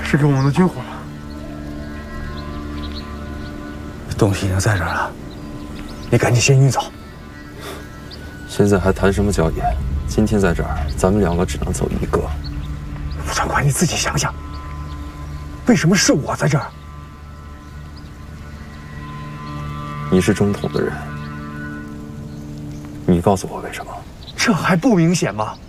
是给我们的军火了。 东西已经在这儿了，你赶紧先运走。 现在还谈什么交易？今天在这儿，咱们2个只能走一个。 副长官，你自己想想，为什么是我在这儿？ 你是中统的人，你告诉我为什么？ 这还不明显吗？